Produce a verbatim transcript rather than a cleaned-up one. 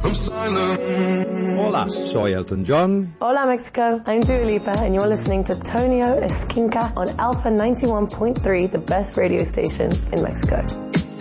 I'm silent. Hola, soy Elton John. Hola Mexico, I'm Dua Lipa and you're listening to Tonio Esquinca on Alpha ninety-one point three, the best radio station in Mexico.